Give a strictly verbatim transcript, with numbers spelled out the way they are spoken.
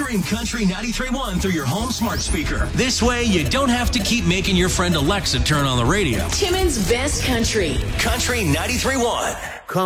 Stream Country ninety-three point one through your home smart speaker. This way, you don't have to keep making your friend Alexa turn on the radio. Timmins Best Country. Country ninety-three point one.